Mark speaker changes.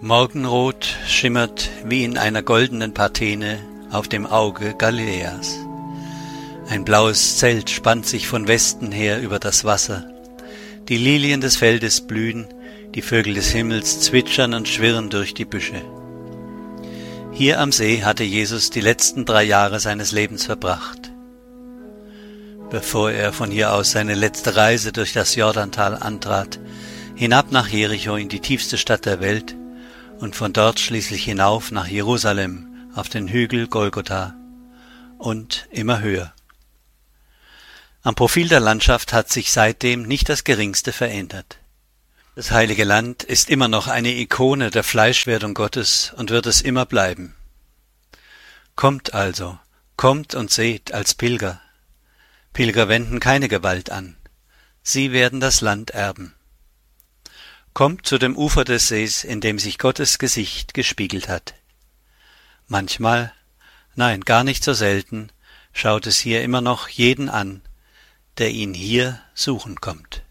Speaker 1: Morgenrot schimmert wie in einer goldenen Patene auf dem Auge Galiläas. Ein blaues Zelt spannt sich von Westen her über das Wasser. Die Lilien des Feldes blühen, die Vögel des Himmels zwitschern und schwirren durch die Büsche. Hier am See hatte Jesus die letzten 3 Jahre seines Lebens verbracht. Bevor er von hier aus seine letzte Reise durch das Jordantal antrat, hinab nach Jericho in die tiefste Stadt der Welt und von dort schließlich hinauf nach Jerusalem auf den Hügel Golgotha und immer höher. Am Profil der Landschaft hat sich seitdem nicht das Geringste verändert. Das Heilige Land ist immer noch eine Ikone der Fleischwerdung Gottes und wird es immer bleiben. Kommt also, kommt und seht als Pilger. Pilger wenden keine Gewalt an. Sie werden das Land erben. Kommt zu dem Ufer des Sees, in dem sich Gottes Gesicht gespiegelt hat. Manchmal, nein, gar nicht so selten, schaut es hier immer noch jeden an, der ihn hier suchen kommt.